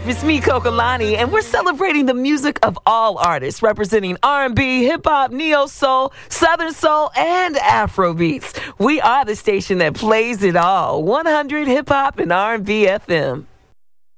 It's me, Kokolani, and we're celebrating the music of all artists, representing R&B, hip-hop, neo-soul, southern soul, and Afrobeats. We are the station that plays it all. 100 Hip-Hop and R&B FM.